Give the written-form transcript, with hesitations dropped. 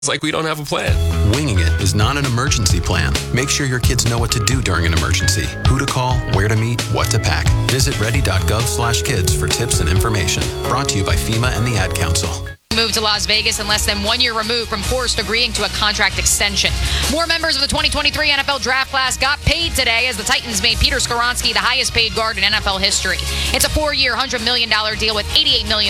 It's like we don't have a plan. Winging it is not an emergency plan. Make sure your kids know what to do during an emergency, who to call, where to meet, what to pack. Visit ready.gov/kids for tips and information. Brought to you by FEMA and the Ad Council. Moved to Las Vegas in less than 1 year removed from Forrest agreeing to a contract extension. More members of the 2023 NFL draft class got paid today as the Titans made Peter Skoronski the highest paid guard in NFL history. It's a 4-year, $100 million deal with $88 million